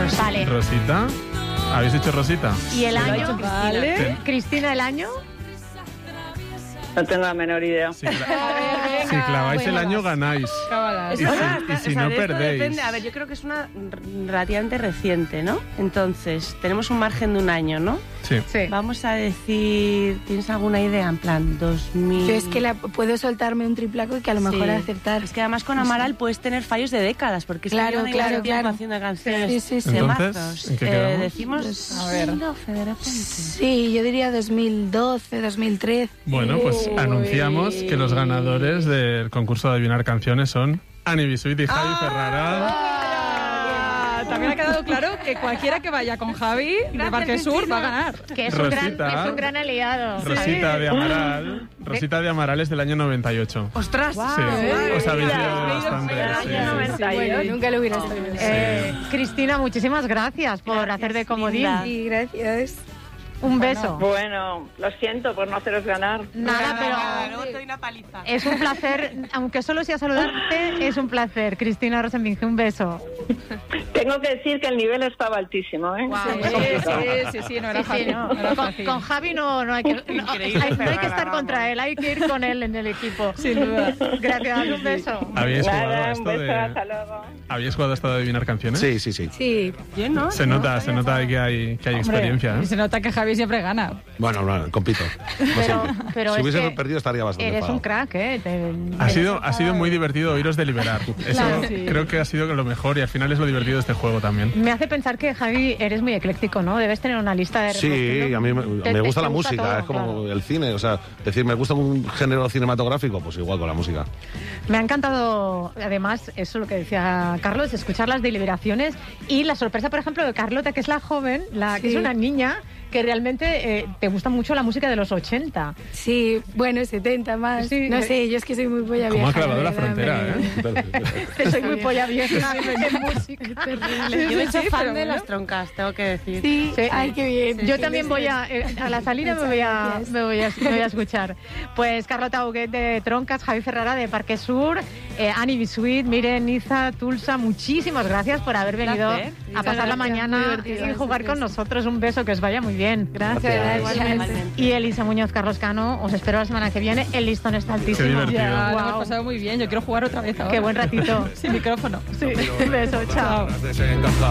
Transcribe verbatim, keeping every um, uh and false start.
Vale. Rosita. ¿Habéis dicho Rosita? ¿Y el año? Vale. Sí. Cristina, ¿el año? No tengo la menor idea. Si, cla- si claváis el año, ganáis. Cábala. Y si, y si no, de esto perdéis. depende. A ver, yo creo que es una r- relativamente reciente, ¿no? Entonces, tenemos un margen de un año, ¿no? Sí. Sí. Vamos a decir, ¿tienes alguna idea? En plan, dos mil... Yo es que la, puedo soltarme un triplaco y que a lo mejor Sí. acertar. Es que además con Amaral puedes tener fallos de décadas, porque es Claro, que yo no claro, llevo tiempo claro. haciendo canciones Sí, sí, sí. de Entonces, mazos. ¿en qué Eh, quedamos? decimos Pues, a a ver. ver. doce de repente. Sí, yo diría dos mil doce, dos mil trece. Bueno, pues Uy. anunciamos que los ganadores del concurso de adivinar canciones son Ani Bisuit y Javi Ferrara. Ah, también ha quedado claro que cualquiera que vaya con Javi de Parque Sur va a ganar. Que es un, gran, Rosita. es un gran aliado. Rosita de Amaral. Rosita de Amaral es del año noventa y ocho. ¡Ostras! Sí, os habéis ido bastante. sí, sí, sí. Bueno, nunca lo hubiera sabido. Eh, Cristina, muchísimas gracias por Gracias, hacer de comodín. linda. Sí, gracias. Un beso. Bueno, lo siento por no haceros ganar. Nada, pero Luego te doy una paliza. es un placer, aunque solo sea saludarte, es un placer. Cristina Rosenbinge, un beso. Tengo que decir que el nivel estaba altísimo, ¿eh? Sí, sí, sí, sí, no era Sí, sí, fácil. no. no era Con, fácil. con Javi no, no, hay que, no, Increíble, hay, no hay que estar Ferrara, contra él, hay que ir con él en el equipo. Sin duda. Gracias, un beso. ¿Habíais jugado a Nada, un esto beso, de, hasta luego. ¿habíais jugado a esto de adivinar canciones? Sí, sí, sí. Sí, Yo no. Se nota, se nota que hay, que hay Hombre, experiencia. y ¿eh? se nota que Javi siempre gana. Bueno, bueno, compito. Como Pero, siempre. pero si es hubiese que perdido estaría bastante eres enfadado. un crack, ¿eh? Te- Ha eres sido, un ha sido crack. muy divertido oíros deliberar. Eso Claro, sí. creo que ha sido lo mejor y al final es lo divertido de este juego también. Me hace pensar que, Javi, eres muy ecléctico, ¿no? Debes tener una lista de... Sí, reproducción. a mí me, Te- me te- gusta te la música, todo, es como claro. el cine, o sea, decir, me gusta un género cinematográfico, pues igual con la música. Me ha encantado, además, eso lo que decía Carlos, escuchar las deliberaciones y la sorpresa, por ejemplo, de Carlota, que es la joven, la que Sí. es una niña que realmente eh, te gusta mucho la música de los ochenta. sí, bueno, setenta más. Sí, no eh. sé, yo es que soy muy polla ¿Cómo vieja. ha clavado la verdad, frontera, me- eh? Soy muy polla vieja en música. Yo me he hecho sí, fan pero de bueno. las troncas, tengo que decir. Sí, Sí. ay, qué bien. Yo Sí, también sí, voy sí. a, eh, a la salida me voy a, Muchas me voy a, me voy a escuchar. Pues Carlota Huguet de Troncas, Javi Ferrara de Parque Sur, eh, Ani Bisuit, Miren, Niza, Tulsa, muchísimas gracias por haber venido placer. a Muchas pasar la gracias, muy mañana divertido, y jugar con gracias. nosotros. Un beso, que os vaya muy bien. Gracias, igualmente. Y Elisa Muñoz, Carlos Cano, os espero la semana que viene. El listón está altísimo. Qué divertido. Ya, lo Guau. hemos pasado muy bien. Yo quiero jugar otra vez ahora. Qué buen ratito. Sin micrófono. Sí, beso, chao. Desencantado.